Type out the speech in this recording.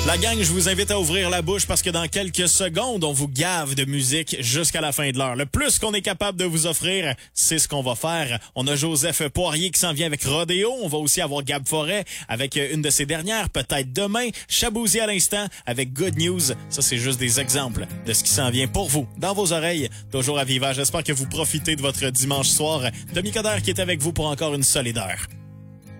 La gang, je vous invite à ouvrir la bouche parce que dans quelques secondes, on vous gave de musique jusqu'à la fin de l'heure. Le plus qu'on est capable de vous offrir, c'est ce qu'on va faire. On a Joseph Poirier qui s'en vient avec Rodéo. On va aussi avoir Gab Forêt avec une de ses dernières, peut-être demain. Chabouzy à l'instant avec Good News. Ça, c'est juste des exemples de ce qui s'en vient pour vous, dans vos oreilles, toujours à Viva. J'espère que vous profitez de votre dimanche soir. Tommy Coderre qui est avec vous pour encore une solide heure.